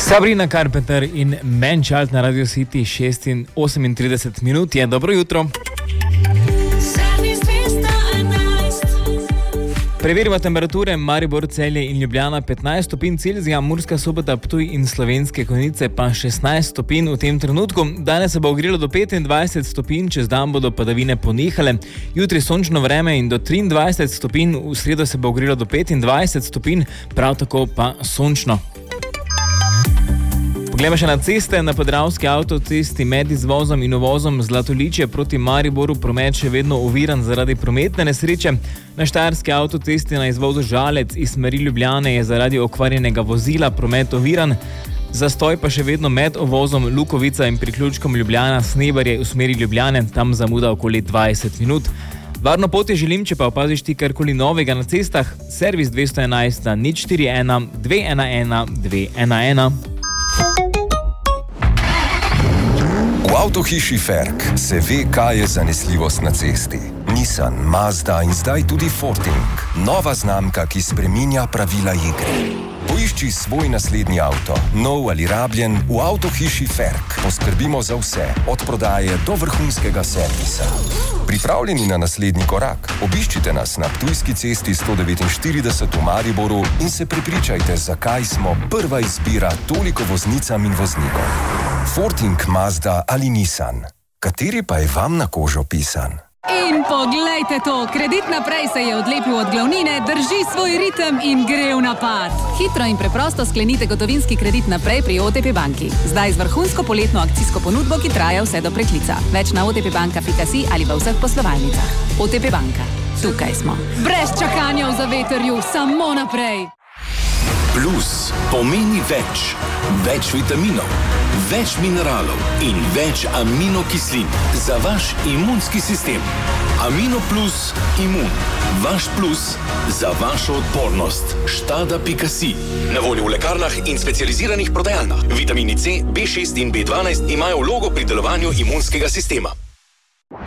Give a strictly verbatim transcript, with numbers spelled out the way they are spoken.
Sabrina Carpenter in Man Child na Radio City, šest in osemintrideset minut je. Dobro jutro. Preverimo temperature. Maribor, Celje in Ljubljana petnajst stopinj Celzija, Murska Sobota, Ptuj in Slovenske Konjice pa šestnajst stopinj v tem trenutku. Danes se bo ogrelo do petindvajset stopinj, čez dan bodo padavine ponehale. Jutri sončno vreme in do triindvajset stopinj, v sredo se bo ogrelo do petindvajset stopinj, prav tako pa sončno. Poglejmo še na ceste. Na podravski avtocesti med izvozom in uvozom Zlatoličje proti Mariboru promet še vedno oviran zaradi prometne nesreče. Na štajerski avtocesti na izvozu Žalec iz smeri Ljubljane je zaradi okvarjenega vozila promet oviran. Zastoj pa še vedno med uvozom Lukovica in priključkom Ljubljana Snebarje v smeri Ljubljane, tam zamuda okoli dvajset minut. Varno pot je želim, če pa opaziš ti karkoli novega na cestah, servis dvesto enajst na nič štiri ena dve ena ena dve ena ena. V avtohiši Ferk se ve, kaj je zanesljivost na cesti. Nissan, Mazda in zdaj tudi Forting. Nova znamka, ki spreminja pravila igre. Poišči svoj naslednji avto, nov ali rabljen, v avtohiši Ferk. Poskrbimo za vse, od prodaje do vrhunskega servisa. Pripravljeni na naslednji korak? Obiščite nas na Ptujski cesti sto devetinštirideset v Mariboru in se prepričajte, zakaj smo prva izbira toliko voznicam in voznikom. Forting, Mazda ali Nissan. Kateri pa je vam na kožo pisan? In poglejte to, Kredit Naprej se je odlepil od glavnine, drži svoj ritem in gre v napad. Hitro in preprosto sklenite gotovinski kredit naprej pri O T P banki. Zdaj z vrhunsko poletno akcijsko ponudbo, ki traja vse do preklica. Več na otpbanka pika si ali v vseh poslovalnicah. O T P banka. Tukaj smo. Brez čakanja v zavetrju, samo naprej. Plus pomeni več. Več vitaminov, več mineralov in več aminokislin za vaš imunski sistem. Amino Plus Imun. Vaš plus za vašo odpornost. Štada pika si. Na voljo v lekarnah in specializiranih prodajalnah. Vitamini C, B šest in B dvanajst imajo vlogo pri delovanju imunskega sistema.